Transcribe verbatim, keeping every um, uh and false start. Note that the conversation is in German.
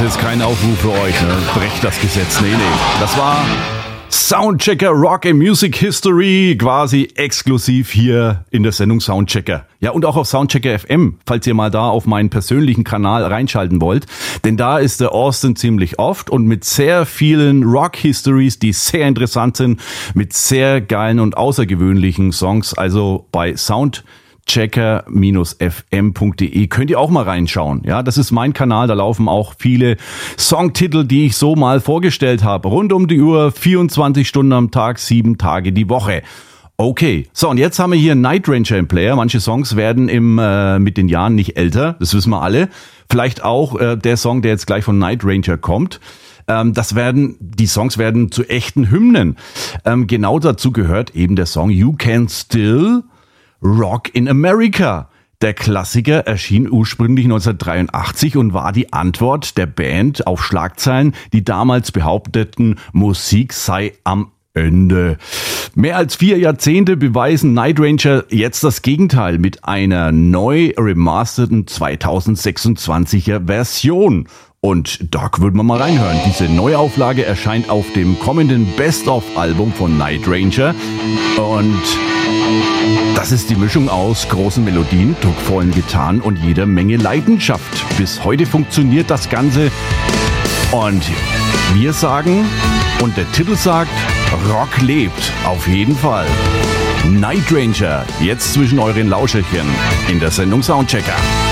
jetzt kein Aufruf für euch, ne? Brecht das Gesetz. Nee, nee. Das war Soundchecker Rock and Music History, quasi exklusiv hier in der Sendung Soundchecker. Ja, und auch auf Soundchecker F M, falls ihr mal da auf meinen persönlichen Kanal reinschalten wollt. Denn da ist der Austin ziemlich oft und mit sehr vielen Rock-Histories, die sehr interessant sind, mit sehr geilen und außergewöhnlichen Songs. Also bei Sound checker F M punkt de könnt ihr auch mal reinschauen. Ja, das ist mein Kanal, da laufen auch viele Songtitel, die ich so mal vorgestellt habe. Rund um die Uhr, vierundzwanzig Stunden am Tag, sieben Tage die Woche. Okay, so und jetzt haben wir hier Night Ranger im Player. Manche Songs werden im äh, mit den Jahren nicht älter, das wissen wir alle. Vielleicht auch äh, der Song, der jetzt gleich von Night Ranger kommt. Ähm, das werden, die Songs werden zu echten Hymnen. Ähm, genau dazu gehört eben der Song You Can Still Rock in America. Der Klassiker erschien ursprünglich neunzehnhundertdreiundachtzig und war die Antwort der Band auf Schlagzeilen, die damals behaupteten, Musik sei am Ende. Mehr als vier Jahrzehnte beweisen Night Ranger jetzt das Gegenteil mit einer neu remasterten zweitausendsechsundzwanziger Version. Und da würden wir mal reinhören. Diese Neuauflage erscheint auf dem kommenden Best-of-Album von Night Ranger. Und das ist die Mischung aus großen Melodien, druckvollen Gitarren und jeder Menge Leidenschaft. Bis heute funktioniert das Ganze. Und wir sagen, und der Titel sagt, Rock lebt. Auf jeden Fall. Night Ranger, jetzt zwischen euren Lauscherchen in der Sendung Soundchecker.